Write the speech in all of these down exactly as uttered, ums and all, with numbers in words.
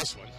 this one.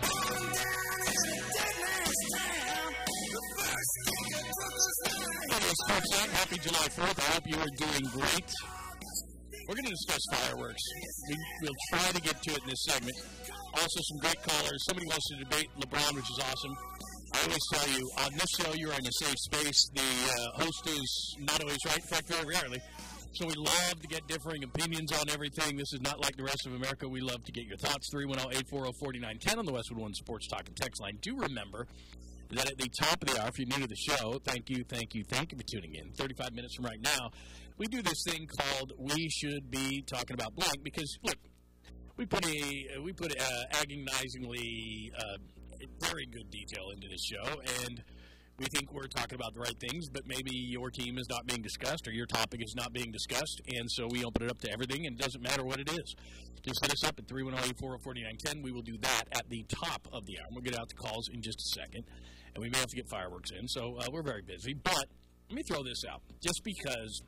Happy July fourth. I hope you are doing great. We're going to discuss fireworks. We, we'll try to get to it in this segment. Also, some great callers. Somebody wants to debate LeBron, which is awesome. I always tell you, on this show, you're in a safe space. The uh, host is not always right. In fact, very rarely. So we love to get differing opinions on everything. This is not like the rest of America. We love to get your thoughts. three one zero, eight four zero, four nine one zero on the Westwood One Sports Talk and Text line. Do remember that at the top of the hour, if you're new to the show, thank you, thank you, thank you for tuning in. thirty-five minutes from right now, we do this thing called We Should Be Talking About Blank because, look, we put a we put uh, agonizingly uh, very good detail into this show, and we think we're talking about the right things, but maybe your team is not being discussed or your topic is not being discussed, and so we open it up to everything, and it doesn't matter what it is. Just hit us up at three one zero, eight four zero, four nine one zero. We will do that at the top of the hour. We'll get out the calls in just a second, and we may have to get fireworks in, so uh, we're very busy. But let me throw this out, just because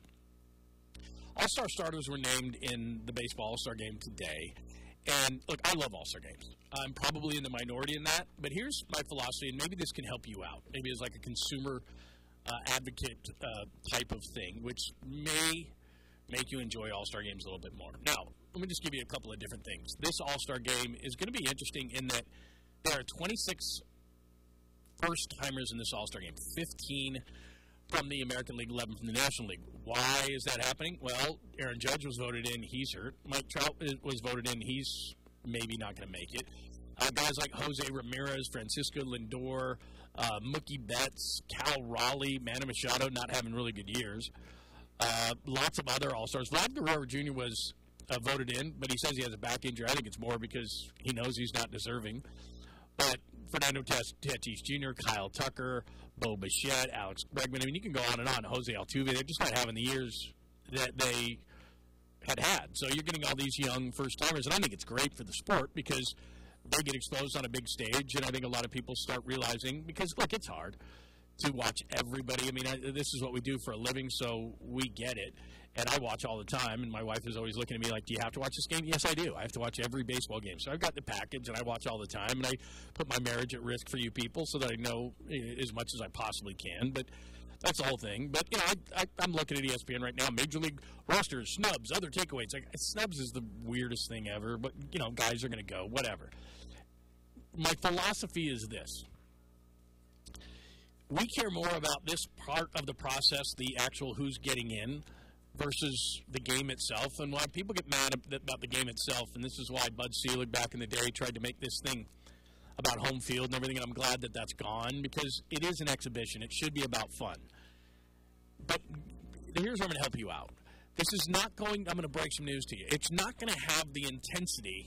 All-Star starters were named in the baseball All-Star game today. And, look, I love All-Star games. I'm probably in the minority in that. But here's my philosophy, and maybe this can help you out. Maybe it's like a consumer uh, advocate uh, type of thing, which may make you enjoy All-Star games a little bit more. Now, let me just give you a couple of different things. This All-Star game is going to be interesting in that there are twenty-six first-timers in this All-Star game, fifteen from the American League, eleven from the National League. Why is that happening? Well, Aaron Judge was voted in. He's hurt. Mike Trout was voted in. He's maybe not going to make it. Uh, guys like Jose Ramirez, Francisco Lindor, uh, Mookie Betts, Cal Raleigh, Manny Machado not having really good years. Uh, lots of other All-Stars. Vlad Guerrero Junior was uh, voted in, but he says he has a back injury. I think it's more because he knows he's not deserving. But Fernando Tatis Junior, Kyle Tucker, Bo Bichette, Alex Bregman. I mean, you can go on and on. Jose Altuve. They're just not having the years that they had had. So you're getting all these young first-timers, and I think it's great for the sport because they get exposed on a big stage, and I think a lot of people start realizing, because, look, it's hard to watch everybody. I mean, I, this is what we do for a living, so we get it. And I watch all the time, and my wife is always looking at me like, do you have to watch this game? Yes, I do. I have to watch every baseball game. So I've got the package, and I watch all the time, and I put my marriage at risk for you people so that I know as much as I possibly can. But that's the whole thing. But, you know, I, I, I'm looking at E S P N right now, Major League rosters, snubs, other takeaways. Like, snubs is the weirdest thing ever, but, you know, guys are going to go, whatever. My philosophy is this. We care more about this part of the process, the actual who's getting in, versus the game itself. And why people get mad about the game itself, and this is why Bud Selig back in the day tried to make this thing about home field and everything, and I'm glad that that's gone, because it is an exhibition. It should be about fun. But here's where I'm going to help you out. This is not going, I'm going to break some news to you. It's not going to have the intensity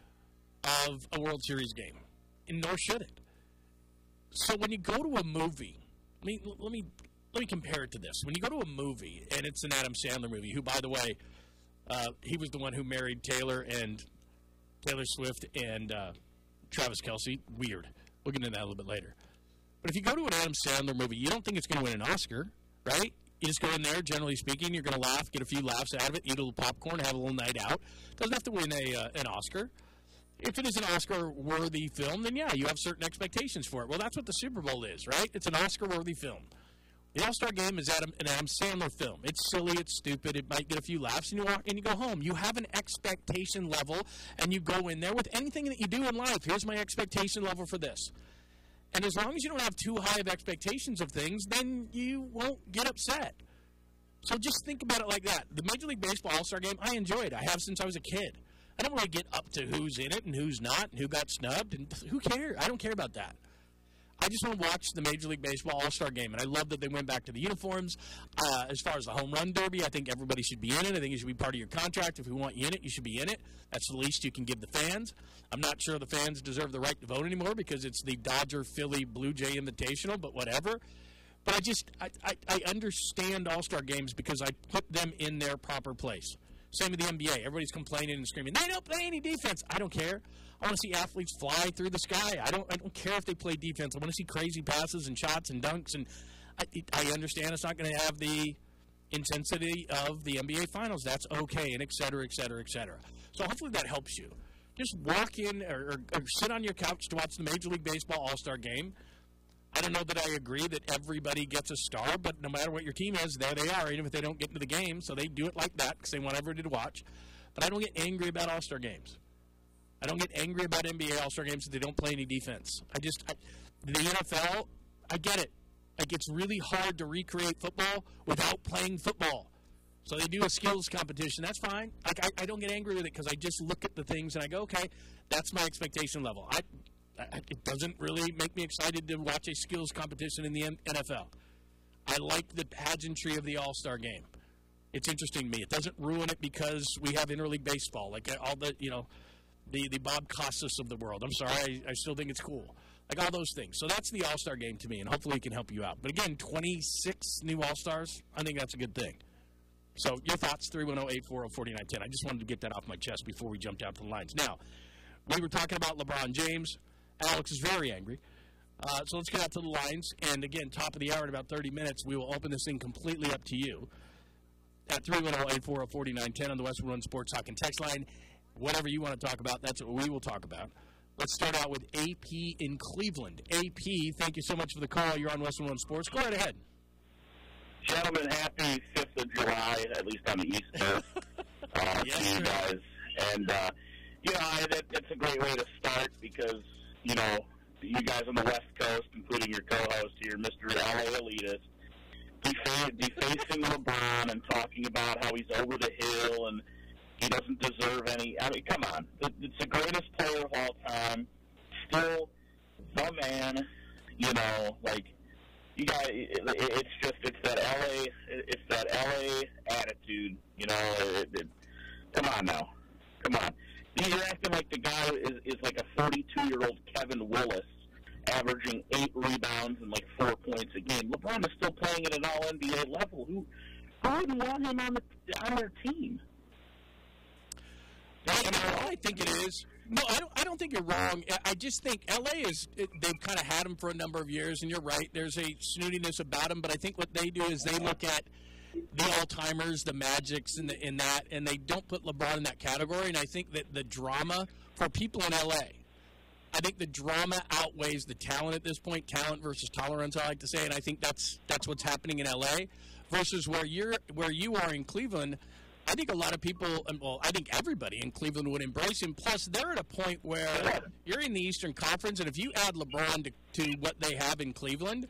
of a World Series game, and nor should it. So when you go to a movie, let me, let me, let me compare it to this. When you go to a movie, and it's an Adam Sandler movie, who, by the way, uh, he was the one who married Taylor and Taylor Swift and uh, Travis Kelce. Weird. We'll get into that a little bit later. But if you go to an Adam Sandler movie, you don't think it's going to win an Oscar, right? You just go in there, generally speaking, you're going to laugh, get a few laughs out of it, eat a little popcorn, have a little night out. Doesn't have to win a uh, an Oscar. If it is an Oscar-worthy film, then yeah, you have certain expectations for it. Well, that's what the Super Bowl is, right? It's an Oscar-worthy film. The All-Star Game is Adam, an Adam Sandler film. It's silly, it's stupid, it might get a few laughs, and you walk and you go home. You have an expectation level, and you go in there with anything that you do in life. Here's my expectation level for this. And as long as you don't have too high of expectations of things, then you won't get upset. So just think about it like that. The Major League Baseball All-Star Game, I enjoyed. I have since I was a kid. I don't really get up to who's in it and who's not and who got snubbed, and who cares? I don't care about that. I just want to watch the Major League Baseball All-Star Game, and I love that they went back to the uniforms. Uh, as far as the home run derby, I think everybody should be in it. I think it should be part of your contract. If we want you in it, you should be in it. That's the least you can give the fans. I'm not sure the fans deserve the right to vote anymore because it's the Dodger, Philly, Blue Jay Invitational, but whatever. But I just, I, I, I understand All-Star games because I put them in their proper place. Same with the N B A. Everybody's complaining and screaming, they don't play any defense. I don't care. I want to see athletes fly through the sky. I don't I don't care if they play defense. I want to see crazy passes and shots and dunks. And I, I understand it's not going to have the intensity of the N B A Finals. That's okay, and et cetera, et cetera, et cetera. So hopefully that helps you just walk in or, or, or sit on your couch to watch the Major League Baseball All-Star Game. I don't know that I agree that everybody gets a star, but no matter what your team is, there they are, even if they don't get into the game. So they do it like that because they want everybody to watch. But I don't get angry about All-Star games. I don't get angry about N B A All-Star games if they don't play any defense. I just, I, the N F L, I get it. Like, it's really hard to recreate football without playing football. So they do a skills competition. That's fine. Like, I, I don't get angry with it because I just look at the things and I go, okay, that's my expectation level. I, I, it doesn't really make me excited to watch a skills competition in the N F L. I like the pageantry of the All-Star game. It's interesting to me. It doesn't ruin it because we have interleague baseball, like all the, you know, the, the Bob Costas of the world. I'm sorry, I, I still think it's cool. Like all those things. So that's the All-Star game to me, and hopefully it can help you out. But again, twenty-six new All-Stars, I think that's a good thing. So your thoughts, three one zero, eight four zero, four nine one zero. I just wanted to get that off my chest before we jumped out to the lines. Now, we were talking about LeBron James. Alex is very angry. Uh, so let's get out to the lines. And again, top of the hour in about thirty minutes, we will open this thing completely up to you at three one zero, eight four zero, four nine one zero on the Westwood One Sports Talk and Text line. Whatever you want to talk about, that's what we will talk about. Let's start out with A P in Cleveland. A P, thank you so much for the call. You're on Westwood One Sports. Go right ahead. Gentlemen, happy fifth of July, at least on the East Coast, uh, yes, to you guys. And, uh, you know, I, that, that's a great way to start because, you know, you guys on the West Coast, including your co-host here, Mister L A elitist, defa- defacing LeBron and talking about how he's over the hill and he doesn't deserve any. I mean, come on. It's the greatest player of all time. Still the man, you know, like, you guys, it, it's just, it's that L A, it's that L A attitude, you know. It, it, come on now. Come on. You're acting like the guy is, is like a forty-two-year-old Kevin Willis averaging eight rebounds and like four points a game. LeBron is still playing at an all N B A level. Who, who wouldn't want him on, the, on their team? You know, I think it is. No, I don't. I don't think you're wrong. I just think L A is. They've kind of had him for a number of years, and you're right. There's a snootiness about him, but I think what they do is they look at the all-timers, the Magics, and the, in that, and they don't put LeBron in that category. And I think that the drama for people in L A, I think the drama outweighs the talent at this point. Talent versus tolerance, I like to say, and I think that's that's what's happening in L A versus where you're where you are in Cleveland. I think a lot of people, well, I think everybody in Cleveland would embrace him. Plus, they're at a point where you're in the Eastern Conference, and if you add LeBron to, to what they have in Cleveland,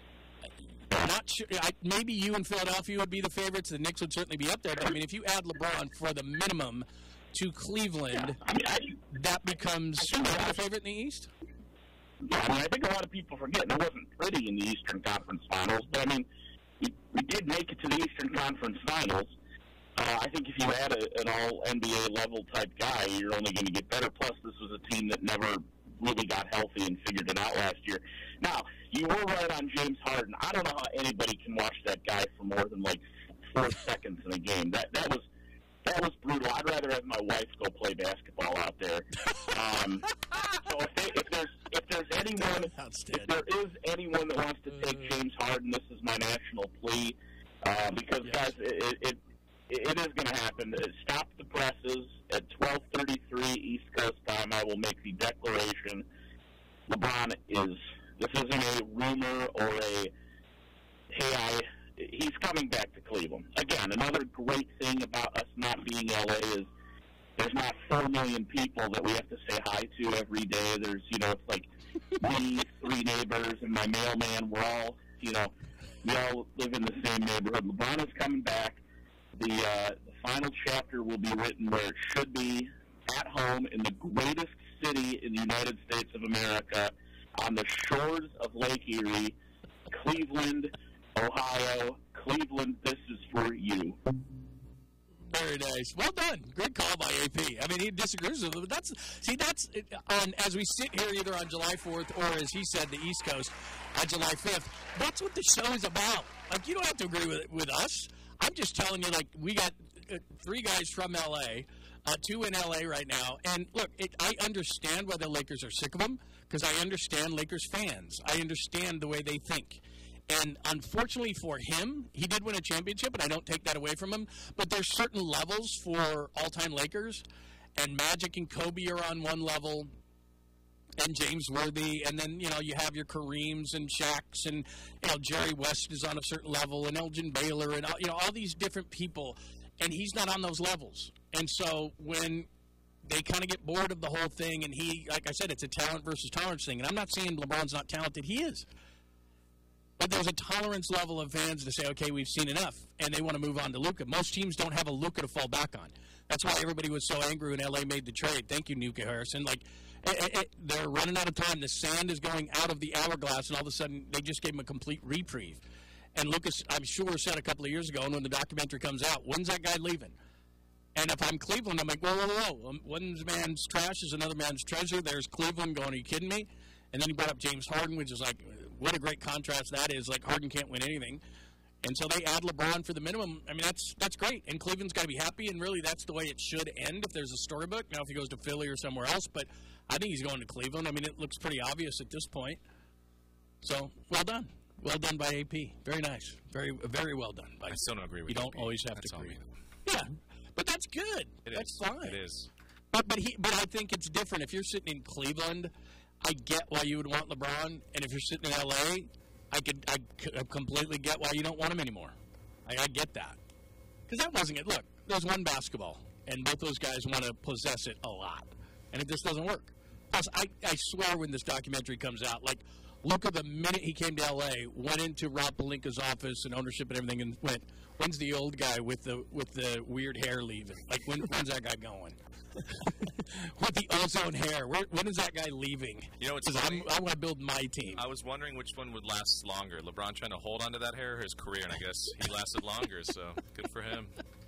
not sure. I, maybe you and Philadelphia would be the favorites. The Knicks would certainly be up there. But, I mean, if you add LeBron for the minimum to Cleveland, yeah, I mean, I, that becomes the favorite in the East? Yeah, I mean, I think a lot of people forget it wasn't pretty in the Eastern Conference Finals. But, I mean, we, we did make it to the Eastern Conference Finals. Uh, I think if you add a, an all-N B A level type guy, you're only going to get better. Plus, this was a team that never really got healthy and figured it out last year. Now, you were right on James Harden. I don't know how anybody can watch that guy for more than like four seconds in a game. That that was that was brutal. I'd rather have my wife go play basketball out there. Um, so if, they, if there's if there's anyone if there is anyone that wants to take James Harden, this is my national plea uh, because yes. guys, it. it It is going to happen. Stop the presses at twelve thirty-three East Coast time. I will make the declaration. LeBron is. This isn't a rumor or a. Hey, I. He's coming back to Cleveland again. Another great thing about us not being L A is there's not four million people that we have to say hi to every day. There's you know it's like me, three neighbors, and my mailman. We're all you know we all live in the same neighborhood. LeBron is coming back. The, uh, the final chapter will be written where it should be, at home in the greatest city in the United States of America, on the shores of Lake Erie, Cleveland, Ohio. Cleveland, this is for you. Very nice. Well done. Great call by A P. I mean, he disagrees with it, but that's, see, that's, on, as we sit here either on July fourth or, as he said, the East Coast on July fifth, that's what the show is about. Like, you don't have to agree with with us. I'm just telling you, like, we got uh, three guys from L A, uh, two in L A right now. And, look, it, I understand why the Lakers are sick of them because I understand Lakers fans. I understand the way they think. And, unfortunately for him, he did win a championship, and I don't take that away from him. But there's certain levels for all-time Lakers. and Magic and Kobe are on one level, and James Worthy, and then, you know, you have your Kareems and Shaqs, and, you know, Jerry West is on a certain level, and Elgin Baylor, and, you know, all these different people, and he's not on those levels. And so when they kind of get bored of the whole thing, and he, like I said, it's a talent versus tolerance thing, and I'm not saying LeBron's not talented. He is. But there's a tolerance level of fans to say, okay, we've seen enough, and they want to move on to Luka. Most teams don't have a Luka to fall back on. That's why everybody was so angry when L A made the trade. Thank you, Nuka Harrison. Like, it, it, they're running out of time. The sand is going out of the hourglass, and all of a sudden they just gave him a complete reprieve. And Lucas, I'm sure, said a couple of years ago, and when the documentary comes out, when's that guy leaving? And if I'm Cleveland, I'm like, whoa, whoa, whoa. One man's trash is another man's treasure. There's Cleveland going, are you kidding me? And then he brought up James Harden, which is like, what a great contrast that is. Like, Harden can't win anything. And so they add LeBron for the minimum. I mean, that's that's great. And Cleveland's got to be happy, and really that's the way it should end if there's a storybook. Now, if he goes to Philly or somewhere else, but I think he's going to Cleveland. I mean, it looks pretty obvious at this point. So, well done. Well done by A P. Very nice. Very very well done. By I still don't agree with you. You don't A P. always have that's to agree. Yeah, but that's good. It that's is. fine. It is. But but he but I think it's different. If you're sitting in Cleveland, I get why you would want LeBron, and if you're sitting in L A, I could I could completely get why you don't want him anymore. I, I get that, because that wasn't it. Look, there's one basketball, and both those guys want to possess it a lot, and it just doesn't work. Plus, I I swear when this documentary comes out, like, Luka, the minute he came to L A, went into Rob Pelinka's office and ownership and everything, and went, "When's the old guy with the with the weird hair leaving? Like, when when's that guy going? With the ozone hair, Where, when is that guy leaving? You know, it's funny. I want to build my team." I was wondering which one would last longer, LeBron trying to hold onto that hair or his career, and I guess he lasted longer, so good for him.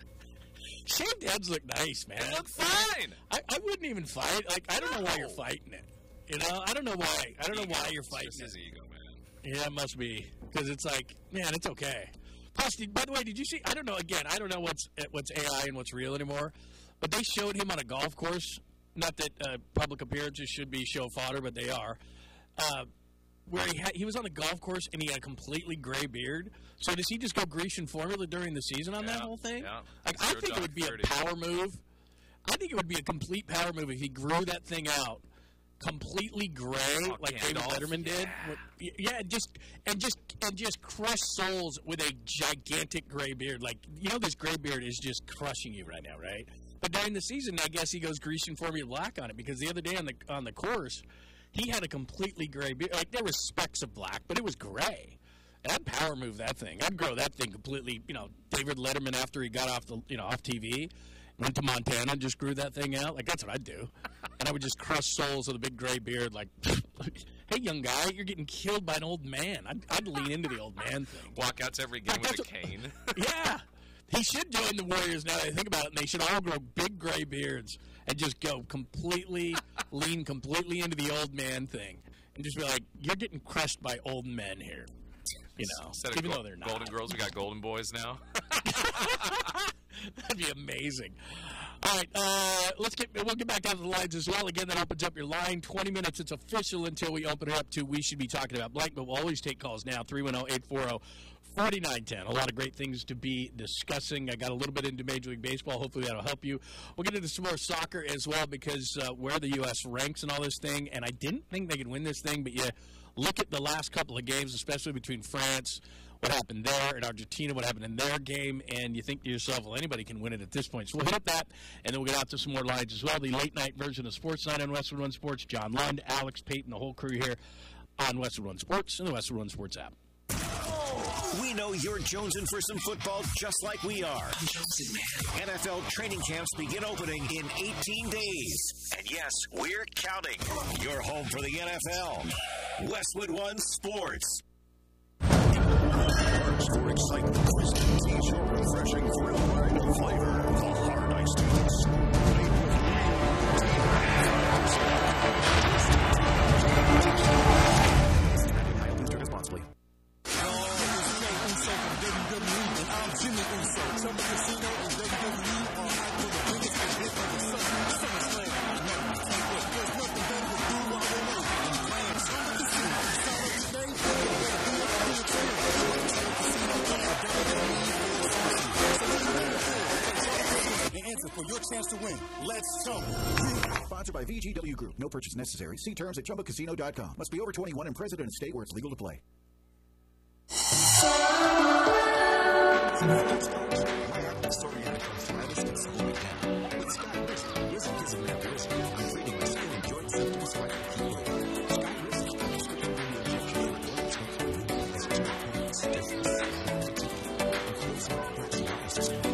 Shaved heads look nice, man. They look fine. I, I wouldn't even fight. Like, I don't know why you're fighting it. You know, I don't know why. I don't know why you're fighting it's just it. his ego, man. Yeah, it must be, because it's like, man, it's okay. Plus, did, by the way, did you see? I don't know. Again, I don't know what's what's A I and what's real anymore. But they showed him on a golf course. Not that uh, public appearances should be show fodder, but they are. Uh, where he had, he was on the golf course and he had a completely gray beard. So does he just go Grecian formula during the season on yeah, that whole thing? Yeah. Like, I think it would be a power move. I think it would be a complete power move if he grew that thing out completely gray, oh, like David Letterman did. Yeah. yeah, just and just and just crush souls with a gigantic gray beard. Like, you know, this gray beard is just crushing you right now, right? But during the season, I guess he goes Grecian Formula black on it, because the other day on the on the course, he had a completely gray beard. Like, there was specks of black, but it was gray. And I'd power move that thing. I'd grow that thing completely. You know, David Letterman, after he got off the you know off T V, went to Montana and just grew that thing out. Like, that's what I'd do. And I would just crush souls with a big gray beard. Like, hey, young guy, you're getting killed by an old man. I'd, I'd lean into the old man thing. Walk out to every game like, with a cane. Yeah. He should join the Warriors now that I think about it, and they should all grow big gray beards and just go completely, lean completely into the old man thing. And just be like, you're getting crushed by old men here. You know, Instead even of though they're not. Golden Girls, we got Golden Boys now. That'd be amazing. All right, uh, let's get we'll get back down to the lines as well. Again, that opens up your line. twenty minutes, it's official until we open it up to We Should Be Talking About Blank, but we'll always take calls now, three one zero, eight four zero, four nine one zero. A lot of great things to be discussing. I got a little bit into Major League Baseball. Hopefully that'll help you. We'll get into some more soccer as well, because uh, where the U S ranks and all this thing, and I didn't think they could win this thing, but yeah, look at the last couple of games, especially between France, what happened there, and Argentina, what happened in their game, and you think to yourself, well, anybody can win it at this point. So we'll hit that, and then we'll get out to some more lines as well. The late-night version of Sports Night on Westwood One Sports. John Lund, Alex Payton, the whole crew here on Westwood One Sports and the Westwood One Sports app. We know you're jonesing for some football just like we are. N F L training camps begin opening in eighteen days. And yes, we're counting. You're home for the N F L. Westwood One Sports. For excitement, wisdom, teach your refreshing thrill ride of flavor. The hard iced teas. I'll booster responsibly. For your chance to win. Let's talk. Sponsored by V G W Group. No purchase necessary. See terms at chumba casino dot com. Must be over twenty-one and present in a state where it's legal to play. Scott